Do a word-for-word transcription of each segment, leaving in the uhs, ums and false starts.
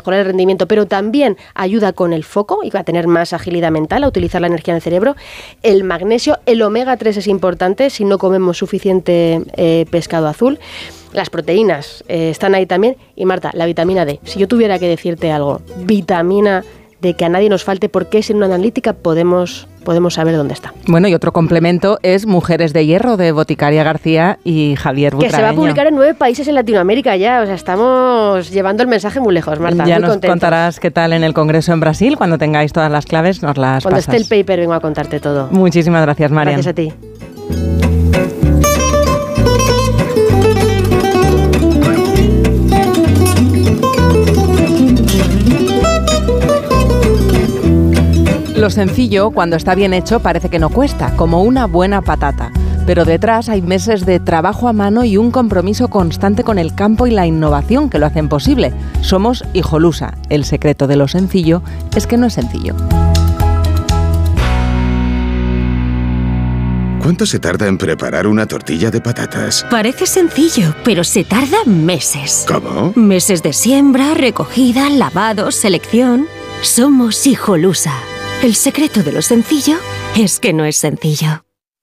mejorar el rendimiento, pero también ayuda con el foco y va a tener más agilidad mental, a utilizar la energía en el cerebro. El magnesio, el omega tres es importante si no comemos suficiente eh, pescado azul. Las proteínas eh, están ahí también. Y Marta, la vitamina D. Si yo tuviera que decirte algo, vitamina D, que a nadie nos falte, porque es en una analítica podemos, podemos saber dónde está. Bueno, y otro complemento es Mujeres de Hierro, de Boticaria García y Javier Butragueño. Que se va a publicar en nueve países en Latinoamérica ya. O sea, estamos llevando el mensaje muy lejos, Marta. Ya muy nos contentos. Contarás qué tal en el Congreso en Brasil. Cuando tengáis todas las claves, nos las Cuando pasas. esté el paper vengo a contarte todo. Muchísimas gracias, Marian. Gracias a ti. Lo sencillo, cuando está bien hecho, parece que no cuesta, como una buena patata. Pero detrás hay meses de trabajo a mano y un compromiso constante con el campo y la innovación que lo hacen posible. Somos Hijolusa. El secreto de lo sencillo es que no es sencillo. ¿Cuánto se tarda en preparar una tortilla de patatas? Parece sencillo, pero se tarda meses. ¿Cómo? Meses de siembra, recogida, lavado, selección. Somos Hijolusa. El secreto de lo sencillo es que no es sencillo.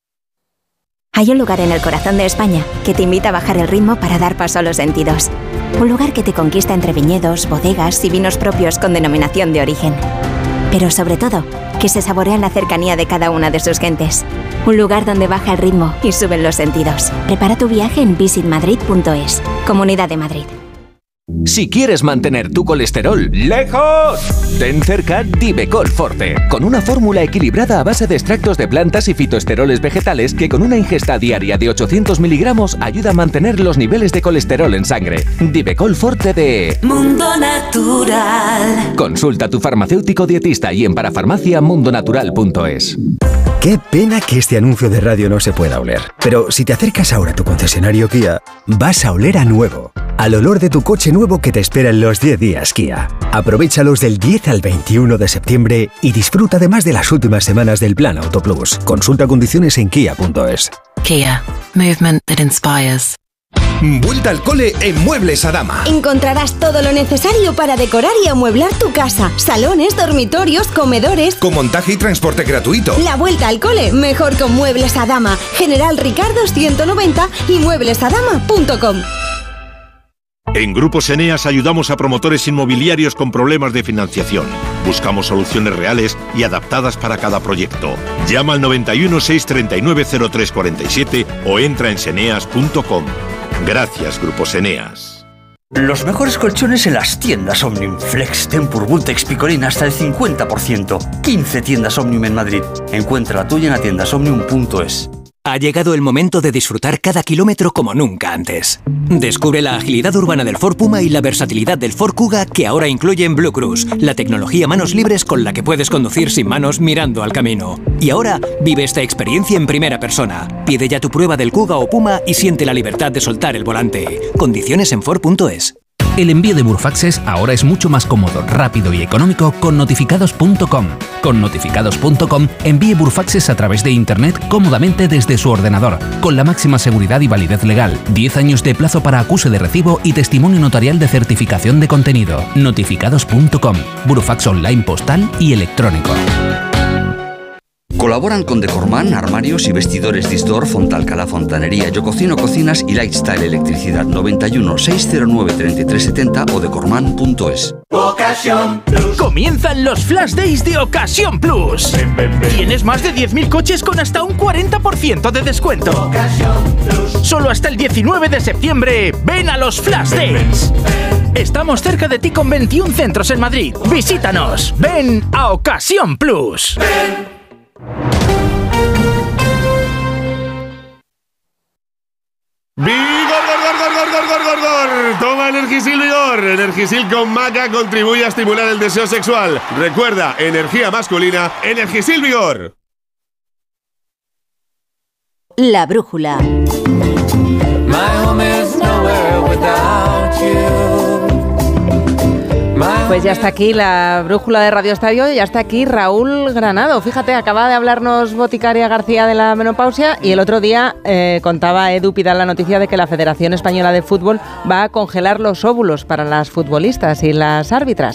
Hay un lugar en el corazón de España que te invita a bajar el ritmo para dar paso a los sentidos. Un lugar que te conquista entre viñedos, bodegas y vinos propios con denominación de origen. Pero sobre todo, que se saborea en la cercanía de cada una de sus gentes. Un lugar donde baja el ritmo y suben los sentidos. Prepara tu viaje en visit madrid punto es. Comunidad de Madrid. Si quieres mantener tu colesterol lejos, ten cerca Divecol Forte, con una fórmula equilibrada a base de extractos de plantas y fitoesteroles vegetales que con una ingesta diaria de ochocientos miligramos ayuda a mantener los niveles de colesterol en sangre. Divecol Forte de Mundo Natural. Consulta a tu farmacéutico dietista y en parafarmacia mundonatural punto es. Qué pena que este anuncio de radio no se pueda oler. Pero si te acercas ahora a tu concesionario Kia, vas a oler a nuevo. Al olor de tu coche nuevo que te espera en los diez días Kia. Aprovéchalos del diez al veintiuno de septiembre y disfruta además de las últimas semanas del Plan Auto Plus. Consulta condiciones en kia punto es. Kia. Movement that inspires. Vuelta al cole en Muebles Adama. Encontrarás todo lo necesario para decorar y amueblar tu casa. Salones, dormitorios, comedores. Con montaje y transporte gratuito. La vuelta al cole mejor con Muebles Adama. General Ricardo ciento noventa y muebles adama punto com. En Grupos Eneas ayudamos a promotores inmobiliarios con problemas de financiación. Buscamos soluciones reales y adaptadas para cada proyecto. Llama al noventa y uno, seiscientos treinta y nueve, cero tres cuarenta y siete o entra en seneas punto com. Gracias, Grupos Eneas. Los mejores colchones en las tiendas Omnium. Flex, Tempur, Vultex, Picolín hasta el cincuenta por ciento. quince tiendas Omnium en Madrid. Encuentra la tuya en atiendas omnium punto es. Ha llegado el momento de disfrutar cada kilómetro como nunca antes. Descubre la agilidad urbana del Ford Puma y la versatilidad del Ford Kuga, que ahora incluyen Blue Cruise, la tecnología manos libres con la que puedes conducir sin manos mirando al camino. Y ahora vive esta experiencia en primera persona. Pide ya tu prueba del Kuga o Puma y siente la libertad de soltar el volante. Condiciones en Ford punto es. El envío de Burfaxes ahora es mucho más cómodo, rápido y económico con notificados punto com. Con notificados punto com envíe Burfaxes a través de Internet cómodamente desde su ordenador, con la máxima seguridad y validez legal, diez años de plazo para acuse de recibo y testimonio notarial de certificación de contenido. notificados punto com. Burfax online postal y electrónico. Colaboran con Decorman, armarios y vestidores Distor, Fontalcalá Fontanería, Yo Cocino Cocinas y Lifestyle Electricidad. Noventa y uno, seiscientos nueve, treinta y tres setenta o decorman punto es. Ocasión Plus. Comienzan los Flash Days de Ocasión Plus. Ven, ven, ven. Tienes más de diez mil coches con hasta un cuarenta por ciento de descuento. Ocasión Plus. Solo hasta el diecinueve de septiembre. Ven a los Flash Days. Ven, ven. Estamos cerca de ti con veintiún centros en Madrid. Visítanos. Ven a Ocasión Plus. Ven. ¡Vigor, gor, gor, gor, gor, gor, gor, gor! Toma Energisil Vigor. Energisil con maca contribuye a estimular el deseo sexual. Recuerda, energía masculina, Energisil Vigor. La brújula. My home is nowhere without you. Pues ya está aquí la brújula de Radio Estadio, ya está aquí Raúl Granado. Fíjate, acaba de hablarnos Boticaria García de la menopausia y el otro día eh, contaba Edu Pidal la noticia de que la Federación Española de Fútbol va a congelar los óvulos para las futbolistas y las árbitras.